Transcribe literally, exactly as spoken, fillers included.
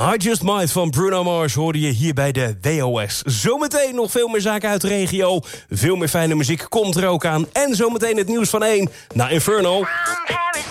I Just Might van Bruno Mars hoorde je hier bij de W O S. Zometeen nog veel meer zaken uit de regio. Veel meer fijne muziek komt er ook aan. En zometeen het nieuws van één naar Inferno. From Paris